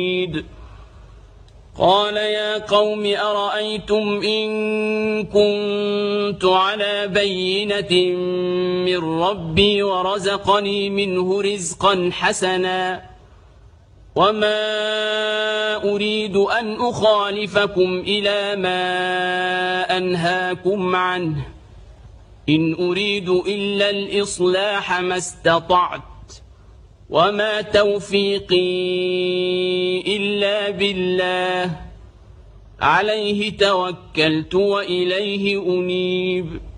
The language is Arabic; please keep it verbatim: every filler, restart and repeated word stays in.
قال يا قوم أرأيتم إن كنت على بينة من ربي ورزقني منه رزقا حسنا وما أريد أن أخالفكم إلى ما أنهاكم عنه إن أريد إلا الإصلاح ما استطعت وما توفيقي إلا بالله عليه توكلت وإليه أنيب